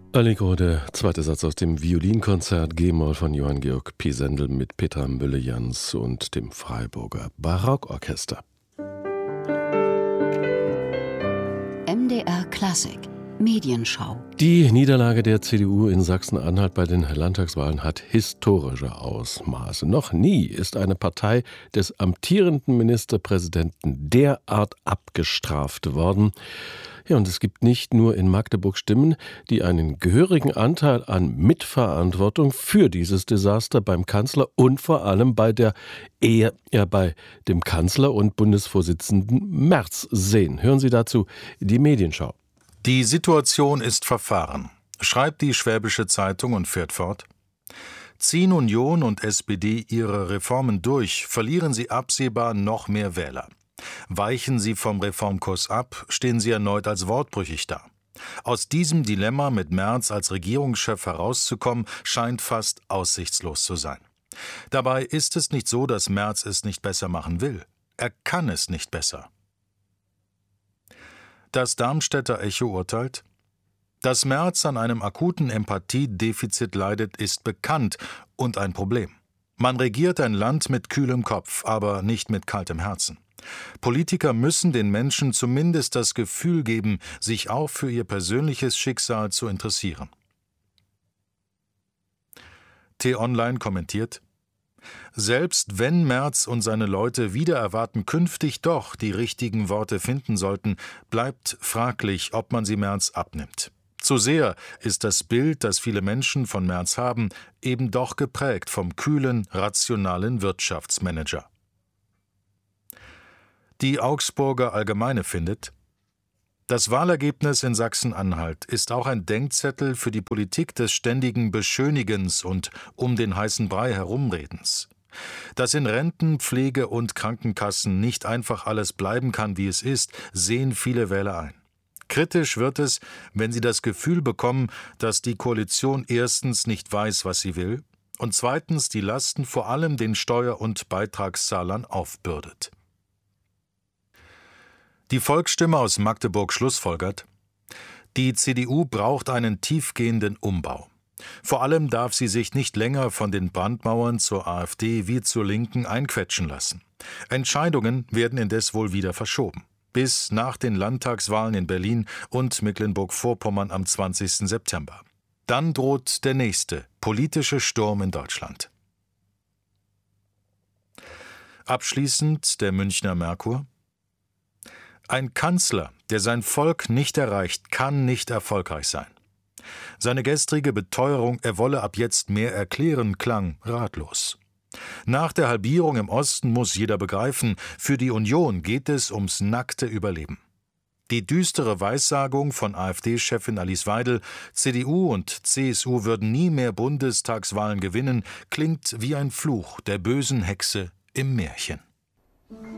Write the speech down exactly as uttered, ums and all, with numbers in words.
Allegro, der zweite Satz aus dem Violinkonzert G-Moll von Johann Georg Pisendel mit Peter Mülle-Jans und dem Freiburger Barockorchester. M D R Klassik Medienschau. Die Niederlage der C D U in Sachsen-Anhalt bei den Landtagswahlen hat historische Ausmaße. Noch nie ist eine Partei des amtierenden Ministerpräsidenten derart abgestraft worden. Ja, und es gibt nicht nur in Magdeburg Stimmen, die einen gehörigen Anteil an Mitverantwortung für dieses Desaster beim Kanzler und vor allem bei der eher ja, bei dem Kanzler und Bundesvorsitzenden Merz sehen. Hören Sie dazu die Medienschau. Die Situation ist verfahren, schreibt die Schwäbische Zeitung und fährt fort. Ziehen Union und S P D ihre Reformen durch, verlieren sie absehbar noch mehr Wähler. Weichen sie vom Reformkurs ab, stehen sie erneut als wortbrüchig da. Aus diesem Dilemma mit Merz als Regierungschef herauszukommen, scheint fast aussichtslos zu sein. Dabei ist es nicht so, dass Merz es nicht besser machen will. Er kann es nicht besser. Das Darmstädter Echo urteilt: Dass Merz an einem akuten Empathiedefizit leidet, ist bekannt und ein Problem. Man regiert ein Land mit kühlem Kopf, aber nicht mit kaltem Herzen. Politiker müssen den Menschen zumindest das Gefühl geben, sich auch für ihr persönliches Schicksal zu interessieren. T-Online kommentiert: Selbst wenn Merz und seine Leute wider Erwarten künftig doch die richtigen Worte finden sollten, bleibt fraglich, ob man sie Merz abnimmt. Zu sehr ist das Bild, das viele Menschen von Merz haben, eben doch geprägt vom kühlen, rationalen Wirtschaftsmanager. Die Augsburger Allgemeine findet: Das Wahlergebnis in Sachsen-Anhalt ist auch ein Denkzettel für die Politik des ständigen Beschönigens und um den heißen Brei herumredens. Dass in Renten, Pflege und Krankenkassen nicht einfach alles bleiben kann, wie es ist, sehen viele Wähler ein. Kritisch wird es, wenn sie das Gefühl bekommen, dass die Koalition erstens nicht weiß, was sie will, und zweitens die Lasten vor allem den Steuer- und Beitragszahlern aufbürdet. Die Volksstimme aus Magdeburg schlussfolgert: Die C D U braucht einen tiefgehenden Umbau. Vor allem darf sie sich nicht länger von den Brandmauern zur AfD wie zur Linken einquetschen lassen. Entscheidungen werden indes wohl wieder verschoben. Bis nach den Landtagswahlen in Berlin und Mecklenburg-Vorpommern am zwanzigsten September. Dann droht der nächste politische Sturm in Deutschland. Abschließend der Münchner Merkur: Ein Kanzler, der sein Volk nicht erreicht, kann nicht erfolgreich sein. Seine gestrige Beteuerung, er wolle ab jetzt mehr erklären, klang ratlos. Nach der Halbierung im Osten muss jeder begreifen, für die Union geht es ums nackte Überleben. Die düstere Weissagung von AfD-Chefin Alice Weidel, C D U und C S U würden nie mehr Bundestagswahlen gewinnen, klingt wie ein Fluch der bösen Hexe im Märchen.